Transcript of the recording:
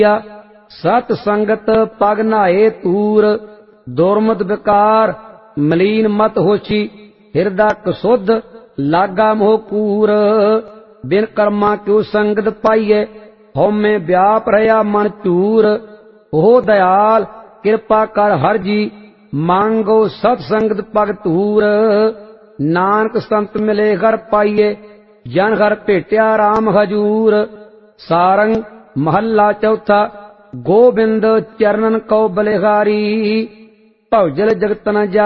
सत संगत पग नहाए तूर, दुर्मत विकार मलीन मत होशी, हिरदा कसुध लागा मोह कूर। बिन कर्मा क्यों संगत पाइए, हौमे व्याप रहा मन चूर। हो दयाल कृपा कर हर जी, मांगो सत संगत पग तूर। नानक संत मिले घर पाइए, जन घर भेटिया राम हजूर। सारंग महला चौथा। गोबिंद चरणन को बलिहारी, भवजल जगत न